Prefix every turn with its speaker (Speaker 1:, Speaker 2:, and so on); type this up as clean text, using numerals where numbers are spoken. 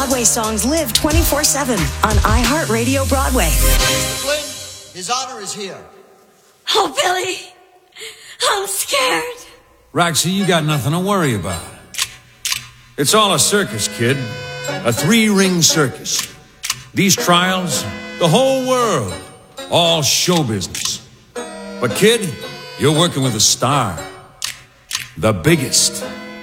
Speaker 1: Broadway songs live 24/7 on iHeartRadio Broadway.
Speaker 2: Mr. Flynn, His Honor is here.
Speaker 3: Oh, Billy, I'm scared.
Speaker 4: Roxy, you got nothing to worry about. It's all a circus, kid. A 3-ring circus. These trials, the whole world, all show business. But kid, you're working with a star. The biggest.